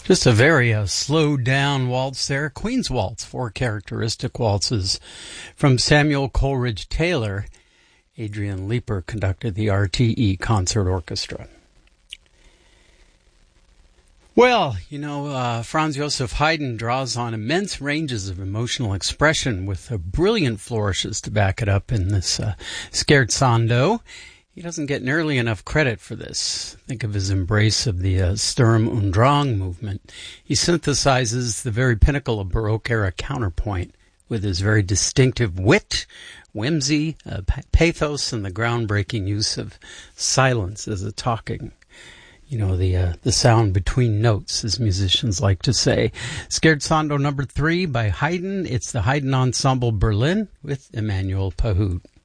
Just a very slowed down waltz there. Queen's Waltz, 4 characteristic waltzes from Samuel Coleridge Taylor. Adrian Leeper conducted the RTE Concert Orchestra. Well, Franz Joseph Haydn draws on immense ranges of emotional expression with brilliant flourishes to back it up in this Scherzando. He doesn't get nearly enough credit for this. Think of his embrace of the Sturm und Drang movement. He synthesizes the very pinnacle of Baroque-era counterpoint with his very distinctive wit, whimsy, pathos, and the groundbreaking use of silence as a talking. The sound between notes, as musicians like to say. Scherzando number 3 by Haydn. It's the Haydn Ensemble Berlin with Emmanuel Pahud.